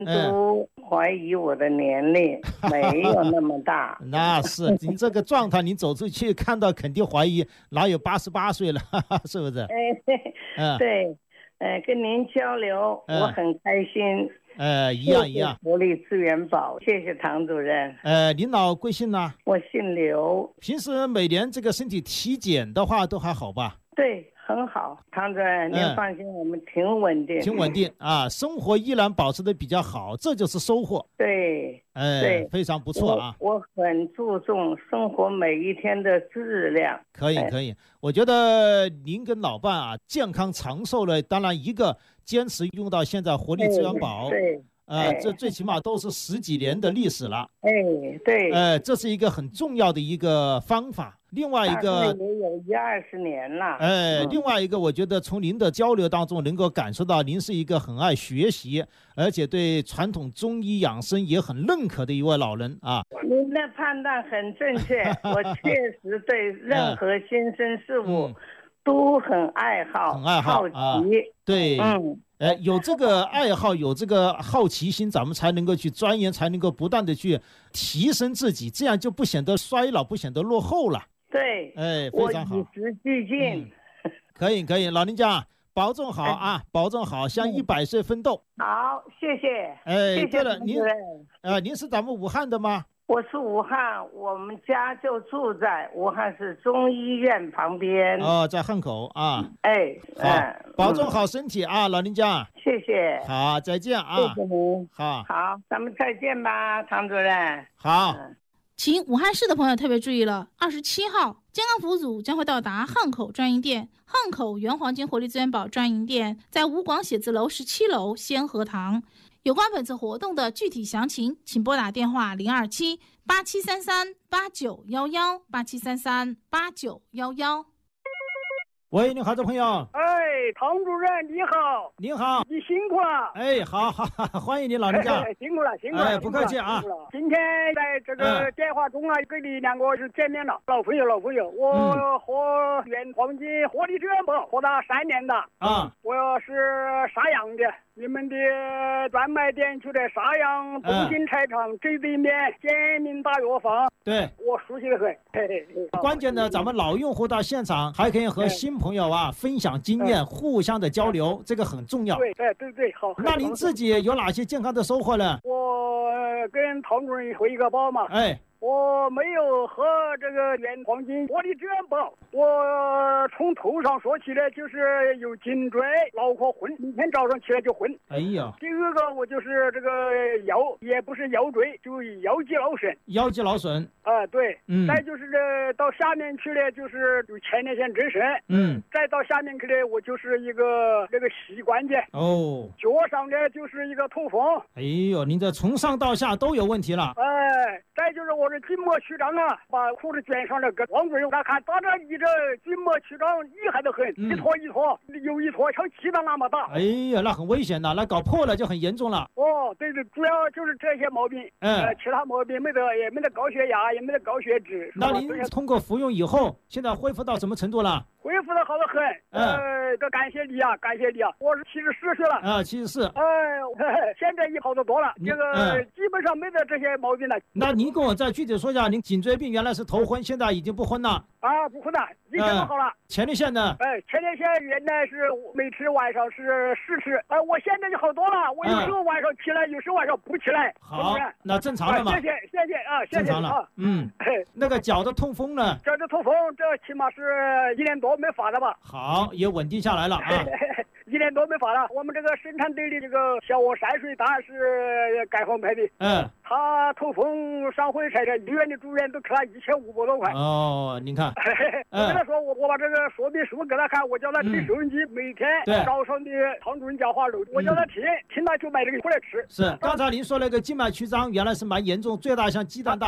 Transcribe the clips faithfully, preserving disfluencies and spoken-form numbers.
都怀疑我的年龄没有那么大。 那是您这个状态，您走出去看到肯定怀疑哪有八十八岁了，是不是？ 哎，嗯，对，呃，跟您交流，嗯，我很开心。 呃，一样一样。 活力资源宝，谢谢唐主任。 呃，您老贵姓呢？ 我姓刘。 平时每年这个身体体检的话，都还好吧？ 对，很好，唐主任，您放心，嗯，我们挺稳定， 挺稳定啊，生活依然保持的比较好，这就是收获。 对， 哎，对，非常不错啊。 我, 我很注重生活每一天的质量。 可以，可以。我觉得您跟老伴啊，健康长寿了，当然一个坚持用到现在活力资源宝。 对。 呃，这最起码都是十几年的历史了。 哎，对。 呃，这是一个很重要的一个方法。另外一个也有一二十年了。 哎，嗯，另外一个，我觉得从您的交流当中能够感受到，您是一个很爱学习，而且对传统中医养生也很认可的一位老人啊。 您的判断很正确，我确实对任何新生事物都很爱好， 很爱好， 好奇。 啊，对，嗯。呃，有这个爱好，有这个好奇心，咱们才能够去钻研，才能够不断的去提升自己，这样就不显得衰老，不显得落后了。 对， 哎，非常好， 我与时俱进。 嗯，可以可以，老人家保重好啊，哎，保重好，向一百岁奋斗。 好，谢谢。 哎， 谢谢对了，您呃，您是咱们武汉的吗？ 我是武汉，我们家就住在武汉市中医院旁边。 哦，在汉口啊。 哎， 好，嗯，保重好身体啊，老人家。 谢谢。 好，再见啊。 谢谢您。 好， 好，咱们再见吧，唐主任。 好。 嗯， 请武汉市的朋友特别注意了，二十七号健康服务组将会到达汉口专营店，汉口原黄金活力资源宝专营店在吴广写字楼十七楼先河堂。有关本次活动的具体详情，请拨打电话零二七八七三三八九一一八七三三八九一一。 喂，你好，这朋友。 哎，唐主任你好。 您好， 你辛苦了。 哎，好好好，欢迎你老人家。 哎，辛苦了，辛苦了。 哎，不客气啊。 今天在这个电话中啊，跟你两个是见面了，老朋友，老朋友。我和原黄金活力资源宝活了三年的啊， 我是沙阳的。你们的专卖店就在沙阳中心菜场这对面建明大药房。 对， 我熟悉的很。嘿嘿嘿， 关键呢，咱们老用户到现场还可以和新朋友啊分享经验，互相的交流，这个很重要。 对对对对，好。 那您自己有哪些健康的收获呢？ 我跟唐主任回一个报嘛。 哎。 我没有喝这个原黄金活力资源宝，我从头上说起来就是有颈椎、脑壳昏，明天早上起来就昏。 哎呀， 第二个我就是这个腰，也不是腰椎，就腰肌劳损。 腰肌劳损啊、呃，对， 嗯。 再就是这到下面去呢，就是有前列腺增生， 嗯。再到下面去呢，我就是一个这个膝关节。 哦。 脚上呢就是一个痛风。 哎呦，您这从上到下都有问题了。 哎，再就是我。筋膜曲张啊，把裤子卷上了，跟王主任他看，打着你这筋膜曲张厉害得很，嗯，一坨一坨，有一坨像鸡蛋那么大。 哎呀，那很危险的，那搞破了就很严重了。 哦，对对，主要就是这些毛病， 嗯， 呃，其他毛病没得，也没得高血压，也没得高血脂。 那您通过服用以后，现在恢复到什么程度了？ 恢复的好得很，呃，这感谢你啊，感谢你啊！我是七十四岁了啊，七十四。 哎，现在也好得多了，这个基本上没得这些毛病了。 那您跟我再具体说一下，您颈椎病原来是头昏，现在已经不昏了？ 啊，不昏了，以前都好了。 前列腺呢？ 哎，前列腺原来是每吃晚上是试吃，哎，我现在就好多了。我有时候晚上起来，有时候晚上不起来。 好，那正常了嘛？ 谢谢谢谢啊，谢谢。 正常了。嗯，那个脚的痛风呢？ 脚的痛风，这起码是一年多没发了吧？ 好，也稳定下来了啊。 一年多没发了。我们这个生产队的这个小我山水当然是改方派的。 嗯。 他痛风上回才医院的住院都给他一千五百多块。 哦，您看。 我跟他说，我我把这个说明书给他看，我叫他听收音机，每天早上的唐主任讲话录，我叫他听，听了就买这个回来吃。 是，刚才您说那个静脉曲张原来是蛮严重，最大像鸡蛋大。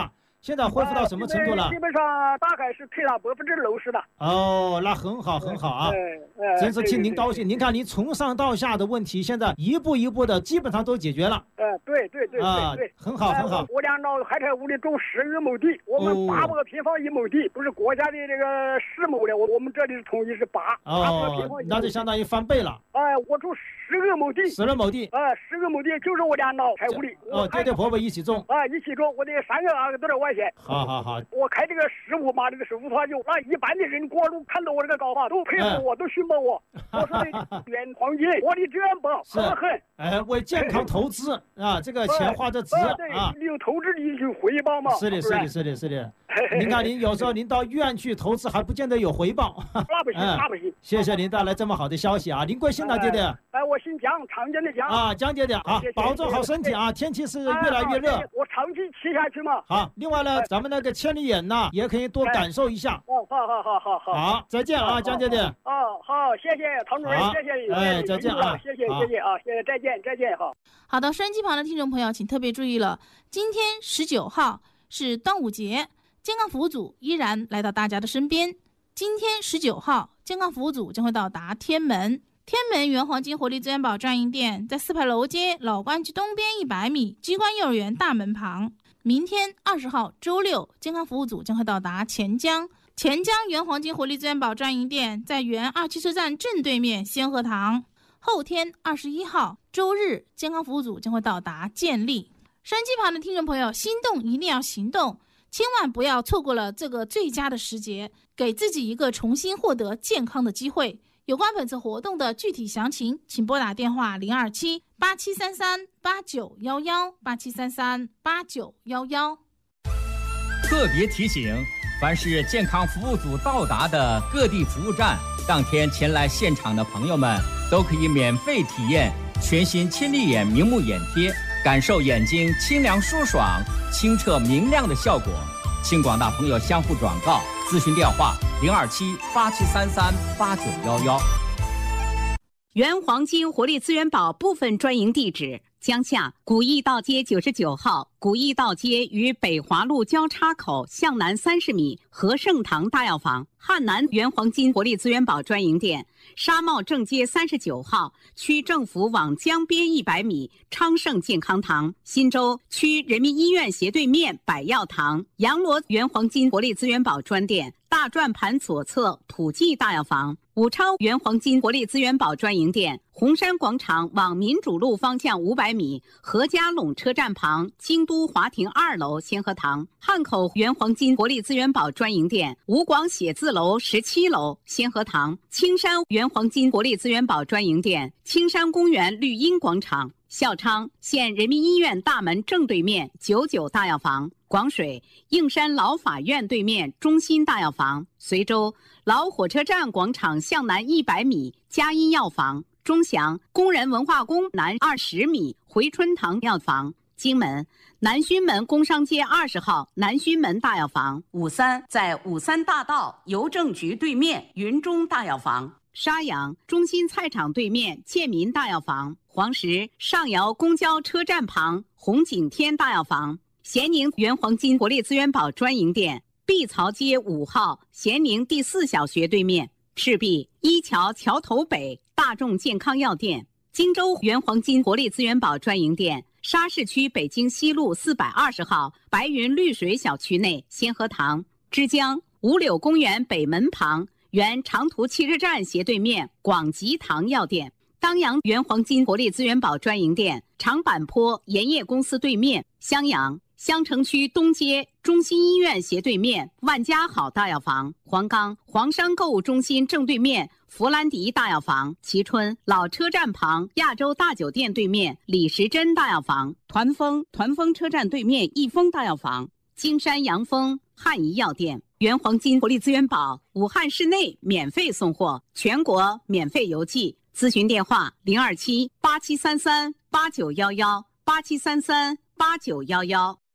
现在恢复到什么程度了？ 基本上大概是退了百分之六十的。 哦，那很好很好啊，真是替您高兴。您看，您从上到下的问题，现在一步一步的基本上都解决了。 呃，对对对啊， 对， 很好很好。 我俩老海菜屋里种十二亩地，我们八百个平方一亩地，不是国家的这个十亩的，我我们这里是统一是八。 哦，那就相当于翻倍了。 哎，我种十二亩地。 十二亩地。 哎，十二亩地就是我俩老海屋里。 哦，爹爹婆婆一起种。 啊，一起种，我得三个二个多少块钱。 好好好。 我开这个十五码这个手扶车就，那一般的人过路看到我这个高法都佩服我，都寻摸我。我说的原黄金，活力资源宝，很狠。 哎，为健康投资啊，这个钱花的值啊。 你有投资你就回报嘛。 是的，是的，是的，是的。您看，您有时候您到医院去投资还不见得有回报。 那不行，那不行。 谢谢您带来这么好的消息啊！您贵姓呢，爹爹？ 哎，我姓江，常见的江。 啊，江爹爹啊，保重好身体啊！天气是越来越热， 我长期骑下去嘛。 好，另外呢，咱们那个千里眼呢，也可以多感受一下。 哦，好好好好好。 好，再见啊，江爹爹。 哦，好，谢谢唐主任，谢谢你。 哎，再见啊！ 谢谢谢谢啊，谢谢，再见再见，好。 好的，收音机旁的听众朋友，请特别注意了，今天十九号是端午节，健康服务组依然来到大家的身边。今天十九号，健康服务组将会到达天门。天门原黄金活力资源宝专营店在四牌楼街老关区东边一百米机关幼儿园大门旁。明天二十号周六，健康服务组将会到达钱江。钱江原黄金活力资源宝专营店在原二汽车站正对面仙鹤堂。后天二十一号周日，健康服务组将会到达建立。收音机旁的听众朋友，心动一定要行动，千万不要错过了这个最佳的时节，给自己一个重新获得健康的机会。有关本次活动的具体详情，请拨打电话零二七八七三三八九幺幺八七三三八九幺幺。 特别提醒，凡是健康服务组到达的各地服务站，当天前来现场的朋友们都可以免费体验全新亲力眼明目眼贴，感受眼睛清凉舒爽、清澈明亮的效果。请广大朋友相互转告，咨询电话零二七八七三三八九幺幺。 原黄金活力资源宝部分专营地址：江夏古驿道街九十九号，古驿道街与北华路交叉口向南三十米和盛堂大药房；汉南原黄金活力资源宝专营店，沙帽正街三十九号，区政府往江边一百米昌盛健康堂；新洲区人民医院斜对面百药堂；阳罗原黄金活力资源宝专店，大转盘左侧普济大药房；武超原黄金活力资源宝专营店，红山广场往民主路方向五百米何家垄车站旁京都华庭二楼仙鹤堂；汉口原黄金活力资源宝专营店，吴广写字楼十七楼仙鹤堂；青山原黄金活力资源宝专营店，青山公园绿荫广场；孝昌县人民医院大门正对面九九大药房；广水应山老法院对面中心大药房；随州老火车站广场向南一百米佳音药房；钟祥工人文化宫南二十米回春堂药房；荆门南圩门工商街二十号南圩门大药房；五三在五三大道邮政局对面云中大药房；沙洋中心菜场对面建民大药房；黄石上窑公交车站旁红景天大药房；咸宁原黄金活力资源宝专营店，碧槽街五号咸宁第四小学对面；赤壁一桥桥头北大众健康药店；荆州原黄金活力资源宝专营店，沙市区北京西路四百二十号白云绿水小区内仙鹤堂；枝江五柳公园北门旁原长途汽车站斜对面广吉堂药店；当阳原黄金活力资源宝专营店，长坂坡盐业公司对面襄阳襄城区东街中心医院斜对面万家好大药房；黄冈黄山购物中心正对面弗兰迪大药房；蕲春老车站旁亚洲大酒店对面李时珍大药房；团丰团丰车站对面益丰大药房；金山阳丰汉仪药店。原黄金活力资源宝武汉市内免费送货，全国免费邮寄。咨询电话零二七八七三三八九幺幺八七三三八九幺幺。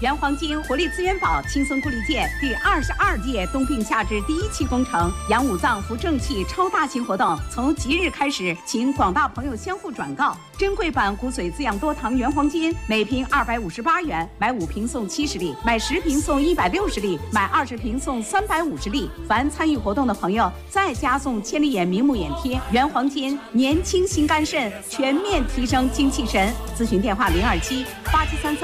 原黄金活力资源宝轻松固力健第二十二届冬病夏治第一期工程养五脏扶正气超大型活动从即日开始，请广大朋友相互转告。珍贵版骨髓滋养多糖原黄金每瓶二百五十八元，买五瓶送七十粒，买十瓶送一百六十粒，买二十瓶送三百五十粒。凡参与活动的朋友，再加送千里眼明目眼贴。原黄金年轻心肝肾，全面提升精气神。咨询电话零二七八七三三。